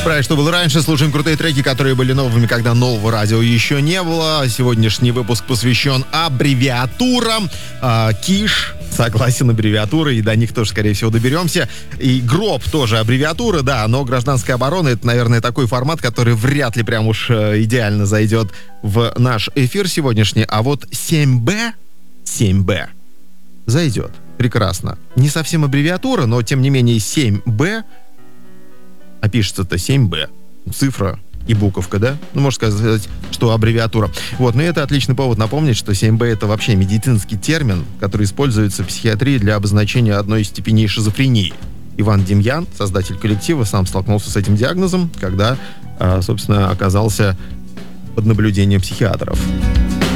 Правильно, что было раньше. Слушаем крутые треки, которые были новыми, когда нового радио еще не было. Сегодняшний выпуск посвящен аббревиатурам. Киш, согласен, аббревиатуры, и до них тоже, скорее всего, доберемся. И ГРОБ тоже аббревиатура, да, но гражданская оборона — это, наверное, такой формат, который вряд ли прям уж идеально зайдет в наш эфир сегодняшний. А вот 7Б зайдет. Прекрасно. Не совсем аббревиатура, но, тем не менее, 7Б, а пишется-то 7Б. Цифра и буковка, да? Ну, можно сказать, что аббревиатура. Вот, но это отличный повод напомнить, что 7Б — это вообще медицинский термин, который используется в психиатрии для обозначения одной из степеней шизофрении. Иван Демьян, создатель коллектива, сам столкнулся с этим диагнозом, когда, собственно, оказался под наблюдением психиатров.